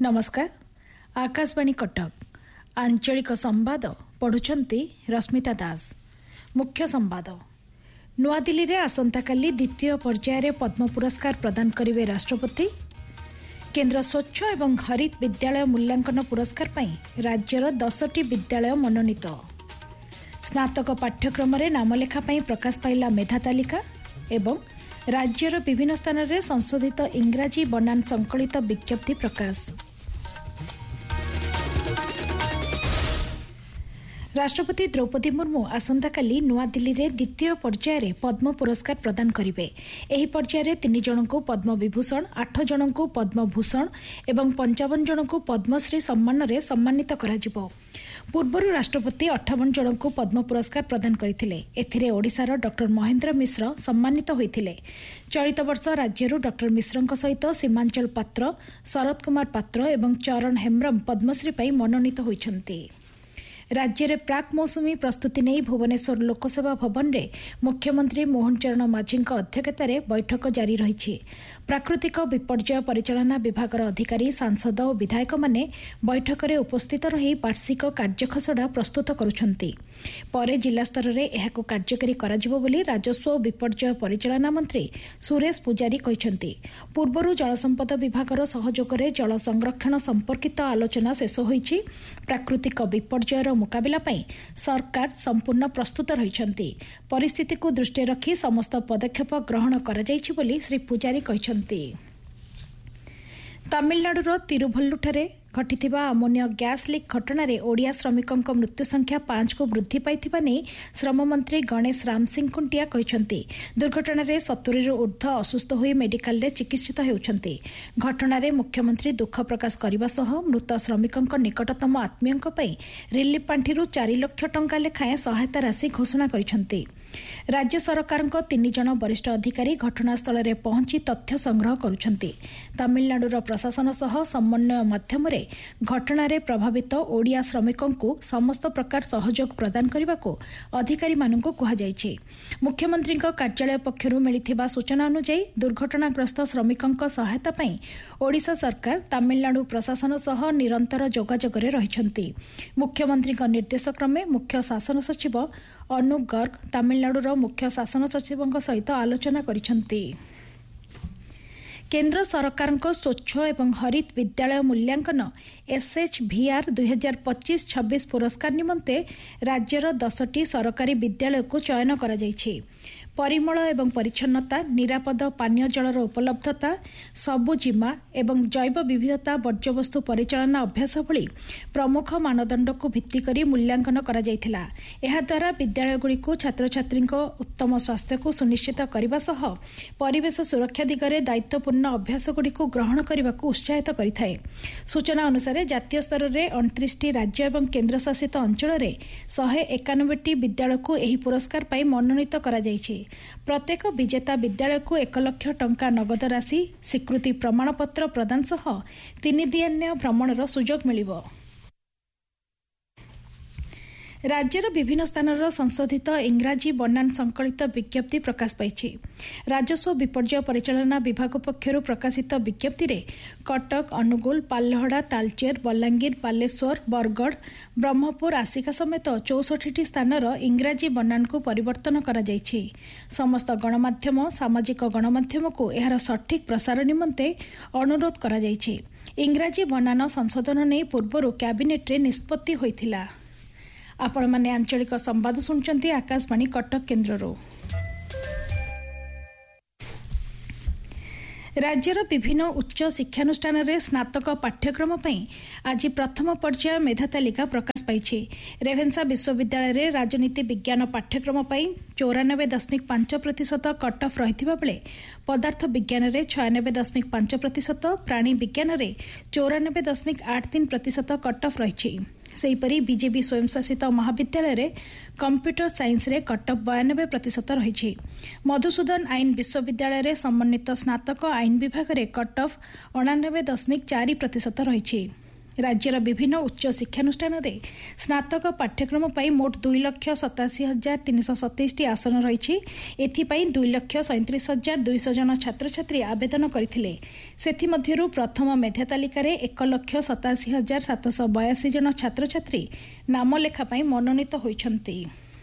नमस्कार। आकाशवाणी कटक आंचलिक संवाद पढ़ुछंती रश्मिता दास। मुख्य संवाद। नुआदिल्ली रे आसंताकाली द्वितीय पर्यायर पद्म पुरस्कार प्रदान करिवे राष्ट्रपति। केंद्र स्वच्छ एवं हरित विद्यालय मूल्यांकन पुरस्कार पई राज्यर 10टी विद्यालय मनोनीत। स्नातक पाठ्यक्रम रे नामलेखा पई प्रकाश पाइला मेधा तालिका एवं राज्यर विभिन्न स्थान रे संशोधित इंग्राजी बनान संकलित विज्ञप्ति प्रकाश। राष्ट्रपति द्रौपदी मुर्मू आसंताकाली नुआदिल्ली रे द्वितीय पर्यायर पद्म पुरस्कार प्रदान करिवे। एही पर्यायर 3 जनकु पद्म विभूषण, 8 जनकु पद्म भूषण एवं 55 जनकु पद्मश्री सम्मान रे सम्मानित कराजिबो। पूर्वरु राष्ट्रपति 58 जनकु पद्म पुरस्कार प्रदान करथिले। एथिरे ओडिसार डॉक्टर महेंद्र मिश्र सम्मानित होइथिले। चलित वर्ष राज्यरू डॉक्टर मिश्रଙ୍କ सहित सीमांचल पात्र, शरद कुमार पात्र एवं चरण हेम्ब्रम पद्मश्री पई मनोनीत होइछन्ति। राज्य में प्राक मौसुमी प्रस्तुति नहीं भुवनेश्वर लोकसेवा भवन में मुख्यमंत्री मोहन चरण माझी अध्यक्षतार बैठक जारी रही। प्राकृतिक विपर्यय परिचालना विभाग अधिकारी, सांसद और विधायक माने बैठक में उपस्थित रही वार्षिक कार्यखसड़ा प्रस्तुत करुछन्ति। परे जिला स्तर में यह कार्यकारी कराजिबो बोली राजस्व और विपर्यय परिचालना मंत्री सुरेश पुजारी कहिसन्ति। पूर्वरु जलसंपद विभाग सहयोग में जल संरक्षण संपर्कित आलोचना शेष होईछि। प्राकृतिक विपर्ययर मुकाबिला पई सरकार संपूर्ण प्रस्तुत रहिछन्ति। परिस्थिति को दृष्टि रखी समस्त पदक्षेप ग्रहण करा जाइछि बोली श्री पुजारी कहिसन्ति। तमिलनाडुर तिरुभल्लुठारे घटिथिबा अमोनिया गैस लीक घटना रे ओडिया श्रमिकंक मृत्यु संख्या 5 को वृद्धि पाइथिबा नै श्रम मंत्री गणेश राम सिंह खुंटिया कहिसन्ति। दुर्घटना रे 70 रु ऊर्ध्व असुस्थ होई मेडिकल रे चिकित्सित हेउछन्ति। घटना रे मुख्यमंत्री दुख प्रकाश करबा सह मृत श्रमिकंक निकटतम आत्मीयंक पई रिलीफ पांठिरु 4 लाख टंका लेखाएं सहायता राशि घोषणा करिसन्ति। राज्य सरकारक 3 जन वरिष्ठ अधिकारी घटनास्थल रे पहुंची तथ्य संग्रह करुछन्ति। तमिलनाडुर प्रशासन सह समन्वय माध्यम रे घटना रे प्रभावित ओडिया श्रमिकंकु समस्त प्रकार सहयोग प्रदान करने को अधिकारी मानक कहुଯାଇଛି। मुख्यमंत्री कार्यालय पक्षरु मिलिथिबा सूचना अनुसार दुर्घटनाग्रस्त श्रमिकंक सहायता पई ओडिशा सरकार तमिलनाडु प्रशासन सह निरंतर जोगाजोग रे रहिछन्ति। मुख्यमंत्री निर्देश क्रमे मुख्य शासन सचिव अनुप गर्ग तमिलनाडुर मुख्य शासन सचिवंक सहित आलोचना करिछन्ति। केंद्र सरकार स्वच्छ एवं हरित विद्यालय मूल्यांकन SHVR 2025-26 पुरस्कार निमंते राज्यर 10टी सरकारी विद्यालय को चयन करा जाइछि। परिमल एवं परिच्छन्नता, निरापद पानीय जलर उपलब्धता, सबुजिमा एवं जैव विविधता वर्ज्यवस्तु परिचालना अभ्यास भली प्रमुख मानदंड को भित्ति करी मूल्यांकन करा जाइथिला। एहा द्वारा विद्यालयगुड़ी को छात्र छात्री उत्तम स्वास्थ्य को सुनिश्चित करने सह परिवेश सुरक्षा दिगरे दायित्वपूर्ण अभ्यास गुड़ी को ग्रहण करने को उत्साहित करिथाए। सूचना अनुसार जातीय स्तर में 29टी राज्य एवं केन्द्रशासित अंचल में 191टी विद्यालय को यह पुरस्कार पाई मनोनीत करा जाइछि। प्रत्येक विजेता विद्यालय को 1 लाख टंका नगद राशि, स्वीकृति प्रमाणपत्र प्रदान सह 3 दिनिया भ्रमणर सुजोग मिलिबो। राज्यर विभिन्न स्थानर संशोधित इंग्राजी बनान संकलित विज्ञप्ति प्रकाश पाइछि। राजस्व विपर्यय परिचालना विभाग पक्षरु प्रकाशित विज्ञप्ति रे कटक, अनुगुल, पालहड़ा, तालचेर, बलांगीर, बालेश्वर, बरगढ़, ब्रह्मपुर, आसिका समेत 64टी स्थानर इंग्राजी बनान को परिवर्तन करा जाइछि। समस्त गणमाध्यम, सामाजिक गणमाध्यम को एहार सठिक प्रसार निमंते अनुरोध करा जाइछि। इंग्राजी बनान संशोधन नै पूर्वरु कैबिनेट रे निष्पत्ति होइथिला। आपण माने आंचलिक संवाद सुनचंती आकाशवाणी कटक केन्द्ररो। राज्यर विभिन्न उच्च शिक्षानुष्ठान रे स्नातक पाठ्यक्रम पई आज प्रथम पर्याय मेधा तालिका प्रकाश पाइछि। रेभेन्सा विश्वविद्यालय रे राजनीति विज्ञान पाठ्यक्रम पई 94.5% कट ऑफ रहिथिबा बेले पदार्थ विज्ञान रे 96.5%, प्राणी विज्ञान रे 94.83% कट ऑफ रहिछि। सेहीपरि बीजेपी स्वयंशासित महाविद्यालय रे कंप्यूटर साइंस रे कट ऑफ 92% रही। मधुसूदन आईन विश्वविद्यालय रे समन्वित स्नातक आईन विभाग रे कट ऑफ 89.4% रही। राज्यर विभिन्न उच्च शिक्षानुष्ठान स्नातक पाठ्यक्रम पर मोट 2,87,327 आसन रही। एथिपाई 2,37,200 जन छात्र छात्री आवेदन करथिले। सेथिमध्यरु प्रथम मेधा तालिकार 1,87,782 जन छात्र छात्री नाम लेखा पाई मनोनीत होइछन्ति।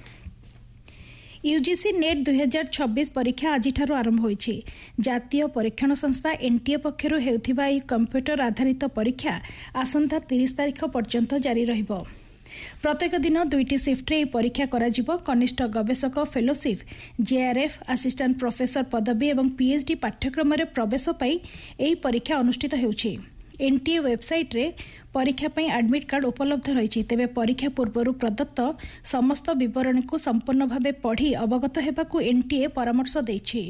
यूजीसी नेट 2026 परीक्षा आज आरंभ होइछि। जातीय परीक्षण संस्था एनटीए पक्षरु हेउथिबा ई कंप्यूटर आधारित परीक्षा आसंता 30 तारिख पर्यंत जारी रहिबो। प्रत्येक दिन 2टी शिफ्ट रे परीक्षा कराजिबो। कनिष्ठ गवेषक फेलोशिप, जेआरएफ, असिस्टेंट प्रोफेसर पदवी एवं पीएचडी पाठ्यक्रम रे प्रवेश पाई एही परीक्षा अनुष्ठित हेउछि। एनटीए वेबसाइट रे परीक्षा पई एडमिट कार्ड उपलब्ध रही। तेबे परीक्षा पूर्व प्रदत्त समस्त विवरणी को संपूर्ण भावे पढ़ी अवगत हेबाकू एनटीए परामर्श देछि।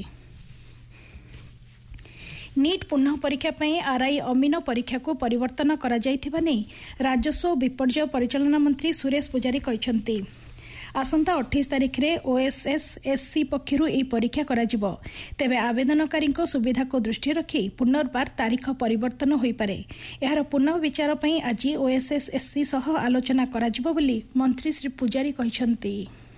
नीट पुनः परीक्षा पई आरआई अमीन परीक्षा को परिवर्तन करा जायथिबा नै राजस्व और विपर्यय परिचालना मंत्री सुरेश पुजारी कहिसंती। आसंता 28 तारिख रे ओएसएसएससी पक्षरु एही परीक्षा कराजिबो। तेबे आवेदनकारी सुविधा को दृष्टि रखी पुनर्बार तारीख परिवर्तन होई पारे। एहार पुनः विचार पई आज ओएसएसएससी सह आलोचना कराजिबो बोली मंत्री श्री पुजारी कहिसंती।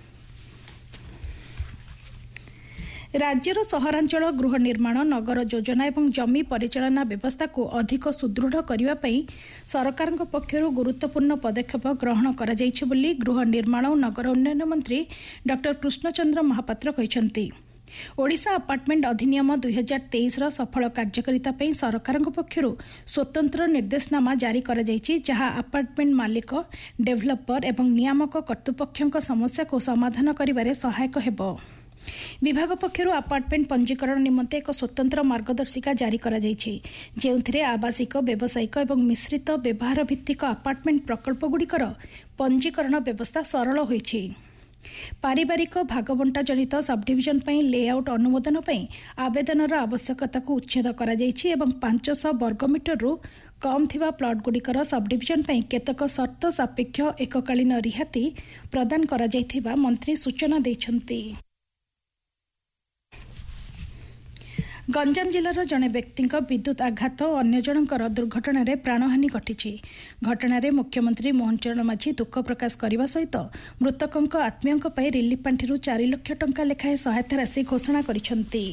राज्यर सहरांचल गृह निर्माण, नगर योजना और जमी परिचालना व्यवस्था को अधिक सुदृढ़ करने पर सरकार पक्षर गुरुत्वपूर्ण पदक्षेप ग्रहण करा जाइछि बोली गृह निर्माण और नगर उन्नयन मंत्री डॉक्टर कृष्णचंद्र महापात्र कहिसंती। ओडिशा अपार्टमेंट अधिनियम 2023 सफल कार्यकारिता पर सरकार पक्षर स्वतंत्र निर्देशनामा जारी करा जाइछि, जहां अपार्टमेंट मालिक, डेभलपर और नियामक कर्तृपक्षों समस्या को समाधान करिबारे सहायक हेबो। विभाग पक्षर अपार्टमेंट पंजीकरण निमंते एक स्वतंत्र मार्गदर्शिका जारी करा जाइछि, जेउथिरे आवासिक, व्यावसायिक और मिश्रित व्यवहार भित्तिक अपार्टमेंट प्रकल्प गुड़िकर पंजीकरण व्यवस्था सरल होइछि। पारिवारिक भागबंटा जनित सबडिविजन पई लेआउट अनुमोदन पई आवेदनर आवश्यकता को उच्छेद करा जाइछि एवं 500 वर्गमीटर रु कम थिबा प्लॉट गुड़िकर सबडिविजन पई केतक शर्त सापेक्ष एककालीन रिहाती प्रदान करा जाइथिबा मंत्री सूचना दैछन्ति। गंजाम जिलार जड़े व्यक्ति विद्युत आघात और अन्य जनकर दुर्घटना प्राणहानि घटी। घटना मुख्यमंत्री मोहन चरण माझी दुख प्रकाश करने सहित मृतकों आत्मीयों रिलीफ पांठि 4 लाख टंका लेखाएं सहायता राशि घोषणा करिसेंती।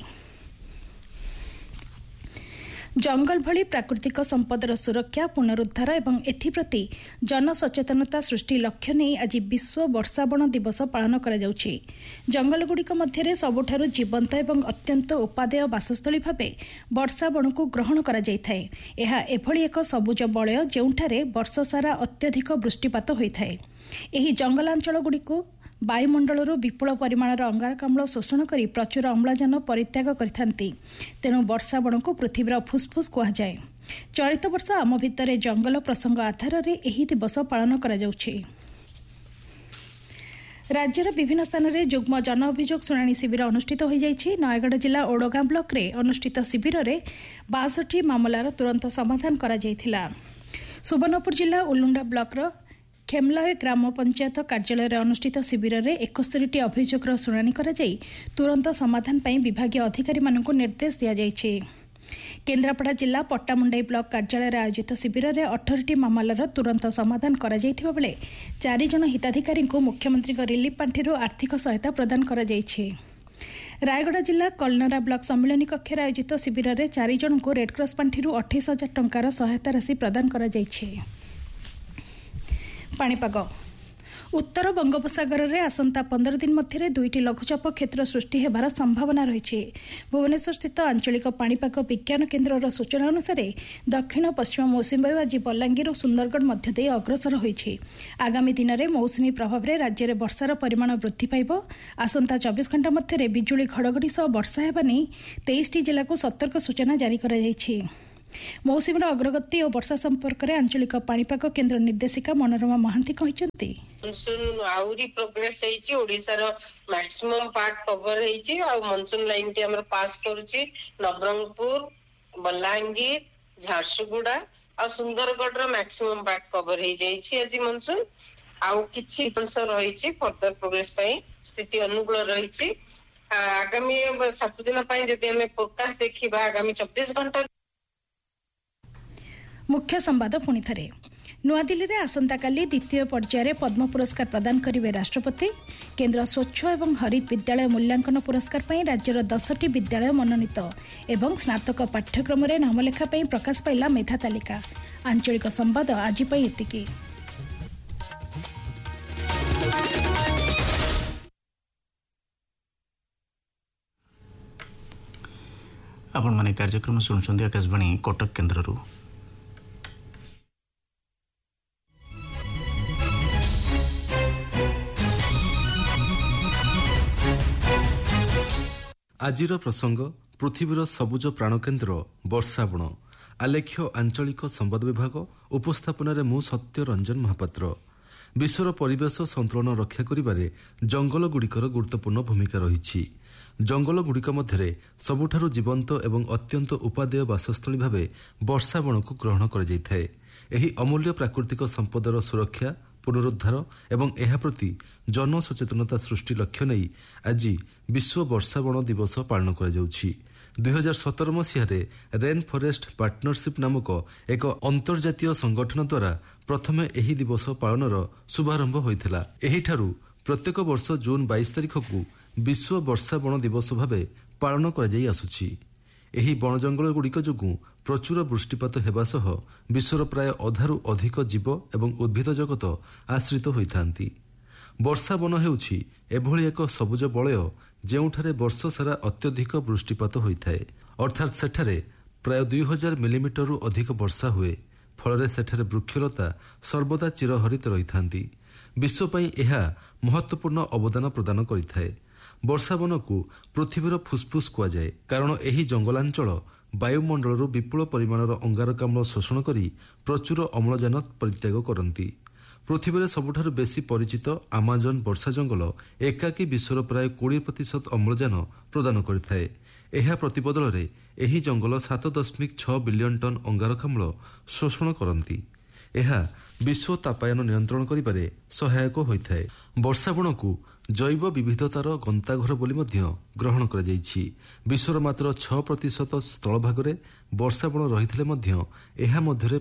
जंगल भली प्राकृतिक संपदर सुरक्षा, पुनरुद्धार और एथिप्रति जनसचेतनता सृष्टि लक्ष्य नहीं आज विश्व वर्षावन दिवस पालन करा जाउछि। जंगलगुड़िक मध्य सबुठारु जीवंत और अत्यंत उपादेय बासस्थली भावे वर्षावन को ग्रहण करा जाइथाए। एहा एभली एक सबुज बलय जेउठारे वर्ष सारा अत्यधिक वृष्टिपात होइथाए। एही जंगलांचलगुड़िक वायुमंडल विपुल परिमाणर अंगारकाम्ल शोषण कर प्रचुर अम्लजान परित्याग करथांती। तेणु वर्षावन को पृथ्वीर फुसफुस कहुए। चलित वर्ष आम भितर जंगल प्रसंग आधार में एही दिवस पालन करा जाउछि। राज्यर विभिन्न स्थान में जुग्म जन अभियोग शुणाणी शिविर अनुष्ठित हो जाइछि। नयगढ़ जिला ओडगां ब्लॉक रे अनुष्ठित शिविर में 62 मामलार तुरंत समाधान करा जाइथिला। सुवर्णपुर जिला उलुंडा ब्लॉक खेमलय ग्राम पंचायत कार्यालय अनुष्ठित शिविर में 71 अभियोगर शुणाणी करा जाई तुरंत समाधान पाई विभागीय अधिकारी मानक निर्देश दिया जाइछि। केन्द्रापड़ा जिला पट्टामुंडाई ब्लॉक कार्यालय आयोजित शिविर में 18 मामलार तुरंत समाधान करा जाइथिबा बेले 4 जन हिताधिकारी मुख्यमंत्री रिलीफ पांठि आर्थिक सहायता प्रदान करा जाइछि। रायगढ़ जिला कलनरा ब्लॉक सम्मिलनी कक्ष आयोजित शिविर में 4 जन को रेडक्रॉस पांठि 28,000 टंकार सहायता राशि प्रदान करा जाइछि। पाणीपाग उत्तर बंगोपसागर में आसंता 15 दिन मध्य 2टी लघुचाप क्षेत्र सृष्टि होबार संभावना रही। भुवनेश्वर स्थित आंचलिक पाणीपाग विज्ञान केन्द्र सूचना अनुसार दक्षिण पश्चिम मौसुमी वायु आज बलांगीर और सुंदरगढ़ मध्य दे अग्रसर होइछि। आगामी दिन में मौसुमी प्रभाव में राज्य में वर्षार परिमाण वृद्धि पाइब। आसंता 24 घंटा मध्य बिजुली घड़घड़ी सह वर्षा हेबा नै 23टी जिला को सतर्क सूचना जारी करा जाइछि। मौसुमीर अग्रगति और वर्षा संपर्क में आंचलिक पाणीपाग केन्द्र निर्देशिका मनोरमा महांती कहते मनसून आउरी प्रोग्रेस हेची। ओडिसार मैक्सिमम पार्ट कवर हेची और मनसून लाइन टी हमर पास करूची नवरंगपुर, बलांगीर, झारसुगुड़ा और सुंदरगढ़ रो मैक्सिमम पार्ट कवर हे जाईची। आज मनसून आउ किछि अंश रहिची फर्दर प्रोग्रेस पई स्थिति अनुकूल रहिची। आगामी 7 दिन पई जदि हमें फोरकास्ट देखिबा आगामी 24 घंटा। मुख्य संवाद पुणी थे। ନୂଆଦିଲ୍ଲୀରେ ଆସନ୍ତାକାଲି ଦ୍ୱିତୀୟ ପର୍ଯ୍ୟାୟରେ ପଦ୍ମ ପୁରସ୍କାର ପ୍ରଦାନ କରିବେ ରାଷ୍ଟ୍ରପତି। କେନ୍ଦ୍ର ସ୍ୱଚ୍ଛ ଏବଂ ହରିତ ବିଦ୍ୟାଳୟ ମୂଲ୍ୟାଙ୍କନ ପୁରସ୍କାର ପାଇଁ ରାଜ୍ୟର 10ଟି ବିଦ୍ୟାଳୟ ମନୋନୀତ ଏବଂ ସ୍ନାତକ ପାଠ୍ୟକ୍ରମରେ ନାମଲେଖା ପାଇଁ ପ୍ରକାଶ ପାଇଲା ମେଧା ତାଲିକା। ଆଞ୍ଚଳିକ ସମ୍ବାଦ ଆଜି ପାଇଁ ଏତିକି। ଆପଣମାନେ କାର୍ଯ୍ୟକ୍ରମ ଶୁଣୁଛନ୍ତି ଆକାଶବାଣୀ କଟକ କେନ୍ଦ୍ରରୁ। ଆଜିର ପ୍ରସଙ୍ଗ ପୃଥିବୀର ସବୁଜ ପ୍ରାଣକେନ୍ଦ୍ର ବର୍ଷାବଣ। ଆଲେଖ୍ୟ ଆଞ୍ଚଳିକ ସମ୍ବାଦ ବିଭାଗ ଉପସ୍ଥାପନାରେ ମୁଁ ସତ୍ୟ ରଞ୍ଜନ ମହାପାତ୍ର। ବିଶ୍ୱର ପରିବେଶ ସନ୍ତୁଳନ ରକ୍ଷା କରିବାରେ ଜଙ୍ଗଲଗୁଡ଼ିକର ଗୁରୁତ୍ୱପୂର୍ଣ୍ଣ ଭୂମିକା ରହିଛି। ଜଙ୍ଗଲଗୁଡ଼ିକ ମଧ୍ୟରେ ସବୁଠାରୁ ଜୀବନ୍ତ ଏବଂ ଅତ୍ୟନ୍ତ ଉପାଦେୟ ବାସସ୍ଥଳୀ ଭାବେ ବର୍ଷାବଣକୁ ଗ୍ରହଣ କରାଯାଇଥାଏ। ଏହି ଅମୂଲ୍ୟ ପ୍ରାକୃତିକ ସମ୍ପଦର ସୁରକ୍ଷା, ପୁନରୁଦ୍ଧାର ଏବଂ ଏହା ପ୍ରତି ଜନସଚେତନତା ସୃଷ୍ଟି ଲକ୍ଷ୍ୟ ନେଇ ଆଜି ବିଶ୍ୱ ବର୍ଷାବଣ ଦିବସ ପାଳନ କରାଯାଉଛି। 2017 ମସିହାରେ ରେନ୍ ଫରେଷ୍ଟ ପାର୍ଟନରସିପ୍ ନାମକ ଏକ ଅନ୍ତର୍ଜାତୀୟ ସଂଗଠନ ଦ୍ୱାରା ପ୍ରଥମେ ଏହି ଦିବସ ପାଳନର ଶୁଭାରମ୍ଭ ହୋଇଥିଲା। ଏହିଠାରୁ ପ୍ରତ୍ୟେକ ବର୍ଷ ଜୁନ୍ 22 ତାରିଖକୁ ବିଶ୍ୱ ବର୍ଷାବଣ ଦିବସ ଭାବେ ପାଳନ କରାଯାଇ ଆସୁଛି। ଏହି ବଣ ଜଙ୍ଗଲଗୁଡ଼ିକ ଯୋଗୁଁ ପ୍ରଚୁର ବୃଷ୍ଟିପାତ ହେବା ସହ ବିଶ୍ୱର ପ୍ରାୟ ଅଧାରୁ ଅଧିକ ଜୀବ ଏବଂ ଉଦ୍ଭିଦ ଜଗତ ଆଶ୍ରିତ ହୋଇଥାନ୍ତି। ବର୍ଷାବନ ହେଉଛି ଏଭଳି ଏକ ସବୁଜ ବଳୟ ଯେଉଁଠାରେ ବର୍ଷ ସାରା ଅତ୍ୟଧିକ ବୃଷ୍ଟିପାତ ହୋଇଥାଏ, ଅର୍ଥାତ୍ ସେଠାରେ ପ୍ରାୟ 2000 ମିଲିମିଟରରୁ ଅଧିକ ବର୍ଷା ହୁଏ। ଫଳରେ ସେଠାରେ ବୃକ୍ଷଲତା ସର୍ବଦା ଚିରହରିତ ରହିଥାନ୍ତି। ବିଶ୍ୱ ପାଇଁ ଏହା ମହତ୍ତ୍ୱପୂର୍ଣ୍ଣ ଅବଦାନ ପ୍ରଦାନ କରିଥାଏ। ବର୍ଷାବନକୁ ପୃଥିବୀର ଫୁସ୍ଫୁସ୍ କୁହାଯାଏ, କାରଣ ଏହି ଜଙ୍ଗଲାଞ୍ଚଳ ବାୟୁମଣ୍ଡଳରୁ ବିପୁଳ ପରିମାଣର ଅଙ୍ଗାରକାମ୍ଳ ଶୋଷଣ କରି ପ୍ରଚୁର ଅମ୍ଳଜାନ ପରିତ୍ୟାଗ କରନ୍ତି। ପୃଥିବୀରେ ସବୁଠାରୁ ବେଶୀ ପରିଚିତ ଆମାଜନ ବର୍ଷା ଜଙ୍ଗଲ ଏକାକୀ ବିଶ୍ୱର ପ୍ରାୟ 20% ଅମ୍ଳଜାନ ପ୍ରଦାନ କରିଥାଏ। ଏହା ପ୍ରତିବଦଳରେ ଏହି ଜଙ୍ଗଲ 7.6 ବିଲିୟନ ଟନ୍ ଅଙ୍ଗାରକାମ୍ଳ ଶୋଷଣ କରନ୍ତି। ଏହା ବିଶ୍ୱ ତାପାୟନ ନିୟନ୍ତ୍ରଣ କରିବାରେ ସହାୟକ ହୋଇଥାଏ। ବର୍ଷାବଣକୁ ଜୈବ ବିବିଧତାର ଗନ୍ତାଘର ବୋଲି ମଧ୍ୟ ଗ୍ରହଣ କରାଯାଇଛି। ବିଶ୍ୱର ମାତ୍ର 6% ସ୍ଥଳଭାଗରେ ବର୍ଷାବଣ ରହିଥିଲେ ମଧ୍ୟ ଏହା ମଧ୍ୟରେ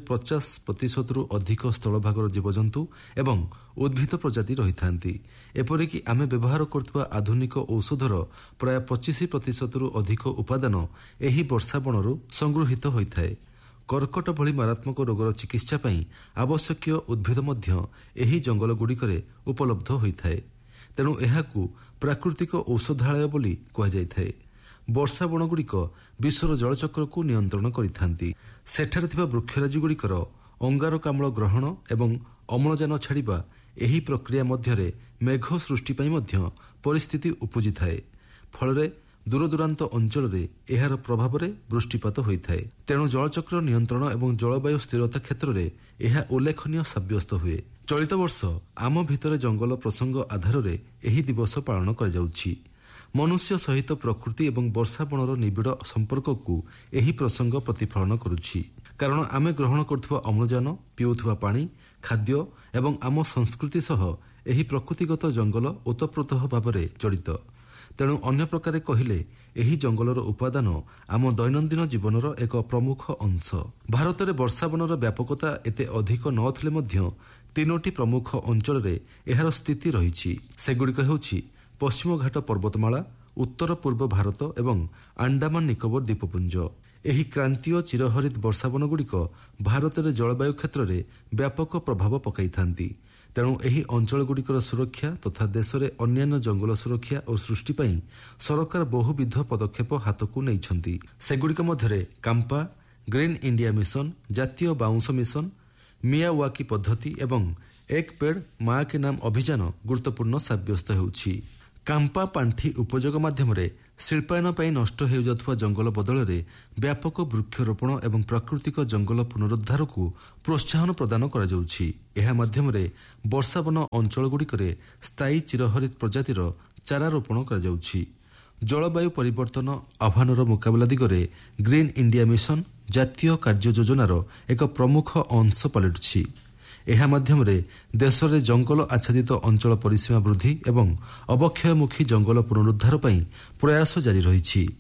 50%ରୁ ଅଧିକ ସ୍ଥଳଭାଗର ଜୀବଜନ୍ତୁ ଏବଂ ଉଦ୍ଭିଦ ପ୍ରଜାତି ରହିଥାନ୍ତି। ଏପରିକି ଆମେ ବ୍ୟବହାର କରୁଥିବା ଆଧୁନିକ ଔଷଧର ପ୍ରାୟ 25%ରୁ ଅଧିକ ଉପାଦାନ ଏହି ବର୍ଷାବଣରୁ ସଂଗୃହୀତ ହୋଇଥାଏ। କର୍କଟ ଭଳି ମାରାତ୍ମକ ରୋଗର ଚିକିତ୍ସା ପାଇଁ ଆବଶ୍ୟକୀୟ ଉଦ୍ଭିଦ ମଧ୍ୟ ଏହି ଜଙ୍ଗଲଗୁଡ଼ିକରେ ଉପଲବ୍ଧ ହୋଇଥାଏ। ତେଣୁ ଏହାକୁ ପ୍ରାକୃତିକ ଔଷଧାଳୟ ବୋଲି କୁହାଯାଇଥାଏ। ବର୍ଷାବଣଗୁଡ଼ିକ ବିଶ୍ୱର ଜଳଚକ୍ରକୁ ନିୟନ୍ତ୍ରଣ କରିଥାନ୍ତି। ସେଠାରେ ଥିବା ବୃକ୍ଷରାଜିଗୁଡ଼ିକର ଅଙ୍ଗାରକାମ୍ଳ ଗ୍ରହଣ ଏବଂ ଅମ୍ଳଜାନ ଛାଡ଼ିବା ଏହି ପ୍ରକ୍ରିୟା ମଧ୍ୟରେ ମେଘ ସୃଷ୍ଟି ପାଇଁ ମଧ୍ୟ ପରିସ୍ଥିତି ଉପୁଜିଥାଏ। ଫଳରେ ଦୂରଦୂରାନ୍ତ ଅଞ୍ଚଳରେ ଏହାର ପ୍ରଭାବରେ ବୃଷ୍ଟିପାତ ହୋଇଥାଏ। ତେଣୁ ଜଳଚକ୍ର ନିୟନ୍ତ୍ରଣ ଏବଂ ଜଳବାୟୁ ସ୍ଥିରତା କ୍ଷେତ୍ରରେ ଏହା ଉଲ୍ଲେଖନୀୟ ସାବ୍ୟସ୍ତ ହୁଏ। ଚଳିତ ବର୍ଷ ଆମ ଭିତରେ ଜଙ୍ଗଲ ପ୍ରସଙ୍ଗ ଆଧାରରେ ଏହି ଦିବସ ପାଳନ କରାଯାଉଛି। ମନୁଷ୍ୟ ସହିତ ପ୍ରକୃତି ଏବଂ ବର୍ଷାବଣର ନିବିଡ଼ ସମ୍ପର୍କକୁ ଏହି ପ୍ରସଙ୍ଗ ପ୍ରତିଫଳନ କରୁଛି। କାରଣ ଆମେ ଗ୍ରହଣ କରୁଥିବା ଅମ୍ଳଜାନ, ପିଉଥିବା ପାଣି, ଖାଦ୍ୟ ଏବଂ ଆମ ସଂସ୍କୃତି ସହ ଏହି ପ୍ରକୃତିଗତ ଜଙ୍ଗଲ ଓତପ୍ରୋତଃ ଭାବରେ ଜଡ଼ିତ। ତେଣୁ ଅନ୍ୟ ପ୍ରକାରେ କହିଲେ ଏହି ଜଙ୍ଗଲର ଉପାଦାନ ଆମ ଦୈନନ୍ଦିନ ଜୀବନର ଏକ ପ୍ରମୁଖ ଅଂଶ। ଭାରତରେ ବର୍ଷାବନର ବ୍ୟାପକତା ଏତେ ଅଧିକ ନଥିଲେ ମଧ୍ୟ 3ଟି ପ୍ରମୁଖ ଅଞ୍ଚଳରେ ଏହାର ସ୍ଥିତି ରହିଛି। ସେଗୁଡ଼ିକ ହେଉଛି ପଶ୍ଚିମଘାଟ ପର୍ବତମାଳା, ଉତ୍ତର ପୂର୍ବ ଭାରତ ଏବଂ ଆଣ୍ଡାମାନ ନିକୋବର ଦ୍ୱୀପପୁଞ୍ଜ। ଏହି କ୍ରାନ୍ତୀୟ ଚିରହରିତ ବର୍ଷାବନଗୁଡ଼ିକ ଭାରତରେ ଜଳବାୟୁ କ୍ଷେତ୍ରରେ ବ୍ୟାପକ ପ୍ରଭାବ ପକାଇଥାନ୍ତି। ତେଣୁ ଏହି ଅଞ୍ଚଳଗୁଡ଼ିକର ସୁରକ୍ଷା ତଥା ଦେଶରେ ଅନ୍ୟାନ୍ୟ ଜଙ୍ଗଲ ସୁରକ୍ଷା ଓ ସୃଷ୍ଟି ପାଇଁ ସରକାର ବହୁବିଧ ପଦକ୍ଷେପ ହାତକୁ ନେଇଛନ୍ତି। ସେଗୁଡ଼ିକ ମଧ୍ୟରେ କାମ୍ପା, ଗ୍ରୀନ୍ ଇଣ୍ଡିଆ ମିଶନ, ଜାତୀୟ ବାଉଁଶ ମିଶନ, ମିୟାୱାକି ପଦ୍ଧତି ଏବଂ ଏକ ପେଡ୍ ମା କେ ନାମ ଅଭିଯାନ ଗୁରୁତ୍ୱପୂର୍ଣ୍ଣ ସାବ୍ୟସ୍ତ ହେଉଛି। କାମ୍ପା ପାଣ୍ଠି ଉପଯୋଗ ମାଧ୍ୟମରେ ଶିଳ୍ପାୟନ ପାଇଁ ନଷ୍ଟ ହେଉଯାଉଥିବା ଜଙ୍ଗଲ ବଦଳରେ ବ୍ୟାପକ ବୃକ୍ଷରୋପଣ ଏବଂ ପ୍ରାକୃତିକ ଜଙ୍ଗଲ ପୁନରୁଦ୍ଧାରକୁ ପ୍ରୋତ୍ସାହନ ପ୍ରଦାନ କରାଯାଉଛି। ଏହା ମାଧ୍ୟମରେ ବର୍ଷାବନ ଅଞ୍ଚଳଗୁଡ଼ିକରେ ସ୍ଥାୟୀ ଚିରହରିତ ପ୍ରଜାତିର ଚାରା ରୋପଣ କରାଯାଉଛି। ଜଳବାୟୁ ପରିବର୍ତ୍ତନ ଆହ୍ୱାନର ମୁକାବିଲା ଦିଗରେ ଗ୍ରୀନ୍ ଇଣ୍ଡିଆ ମିଶନ ଜାତୀୟ କାର୍ଯ୍ୟ ଯୋଜନାର ଏକ ପ୍ରମୁଖ ଅଂଶ ପାଲଟିଛି। ଏହା ମାଧ୍ୟମରେ ଦେଶରେ ଜଙ୍ଗଲ ଆଚ୍ଛାଦିତ ଅଞ୍ଚଳ ପରିସୀମା ବୃଦ୍ଧି ଏବଂ ଅବକ୍ଷୟମୁଖୀ ଜଙ୍ଗଲ ପୁନରୁଦ୍ଧାର ପାଇଁ ପ୍ରୟାସ ଜାରି ରହିଛି।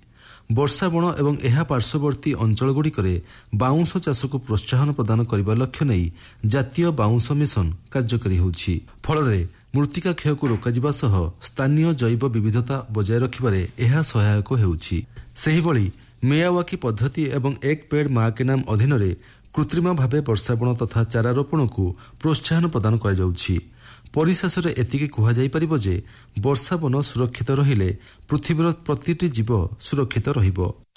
ବର୍ଷା ବଣ ଏବଂ ଏହା ପାର୍ଶ୍ୱବର୍ତ୍ତୀ ଅଞ୍ଚଳଗୁଡ଼ିକରେ ବାଉଁଶ ଚାଷକୁ ପ୍ରୋତ୍ସାହନ ପ୍ରଦାନ କରିବା ଲକ୍ଷ୍ୟ ନେଇ ଜାତୀୟ ବାଉଁଶ ମିଶନ କାର୍ଯ୍ୟକାରୀ ହେଉଛି। ଫଳରେ ମୃତ୍ତିକା କ୍ଷୟକୁ ରୋକାଯିବା ସହ ସ୍ଥାନୀୟ ଜୈବ ବିବିଧତା ବଜାୟ ରଖିବାରେ ଏହା ସହାୟକ ହେଉଛି। ସେହିଭଳି ମିୟାୱାକି ପଦ୍ଧତି ଏବଂ ଏକ ପେଡ୍ ମା କେ ନାମ ଅଧୀନରେ କୃତ୍ରିମ ଭାବେ ବର୍ଷାବଣ ତଥା ଚାରା ରୋପଣକୁ ପ୍ରୋତ୍ସାହନ ପ୍ରଦାନ କରାଯାଉଛି। ପରିଶେଷରେ ଏତିକି କୁହାଯାଇପାରିବ ଯେ ବର୍ଷାବନ ସୁରକ୍ଷିତ ରହିଲେ ପୃଥିବୀର ପ୍ରତିଟି ଜୀବ ସୁରକ୍ଷିତ ରହିବ।